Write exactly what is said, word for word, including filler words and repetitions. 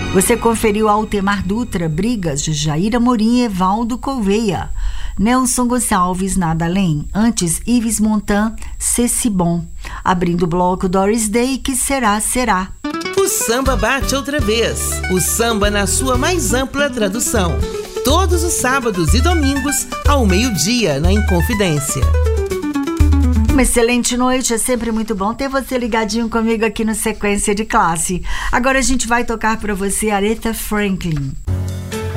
Você conferiu Altemar Dutra, Brigas, de Jair Amorim e Evaldo Gouveia. Nelson Gonçalves, Nada Além. Antes, Yves Montand, C'est Bon. Abrindo o bloco, Doris Day, Que Será, Será. O samba bate outra vez. O samba na sua mais ampla tradução. Todos os sábados e domingos, ao meio-dia, na Inconfidência. Uma excelente noite, é sempre muito bom ter você ligadinho comigo aqui no Sequência de Classe. Agora a gente vai tocar para você Aretha Franklin.